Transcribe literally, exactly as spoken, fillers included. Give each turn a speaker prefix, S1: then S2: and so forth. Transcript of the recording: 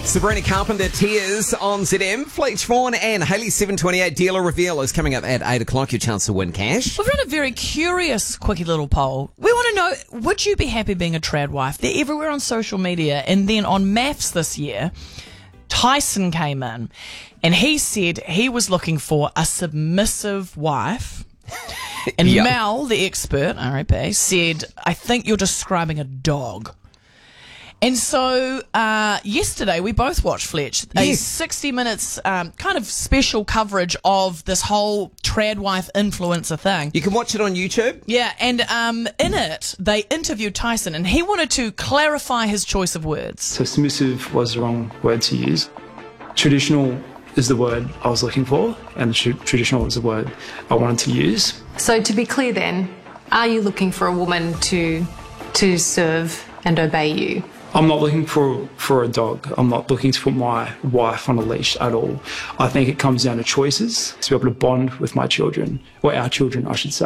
S1: Sabrina Carpenter, Tears on Z M. Fleetch Vaughan and Hayley seven twenty-eight dealer reveal is coming up at eight o'clock. Your chance to win cash.
S2: We've run a very curious, quickie little poll. We want to know, would you be happy being a trad wife? They're everywhere on social media. And then on Maths this year, Tyson came in and he said he was looking for a submissive wife. And
S1: Yep.
S2: Mel, the expert, R I P, said, I think you're describing a dog. And so uh, yesterday we both watched, Fletch, a
S1: Yes.
S2: sixty minutes um, kind of special coverage of this whole trad wife influencer thing.
S1: You can watch it on YouTube.
S2: Yeah, and um, in it they interviewed Tyson and he wanted to clarify his choice of words.
S3: So submissive was the wrong word to use. Traditional is the word I was looking for, and tr- traditional is the word I wanted to use.
S4: So to be clear then, are you looking for a woman to to serve and obey you?
S3: I'm not looking for for a dog. I'm not looking to put my wife on a leash at all. I think it comes down to choices, to be able to bond with my children, or our children, I should say.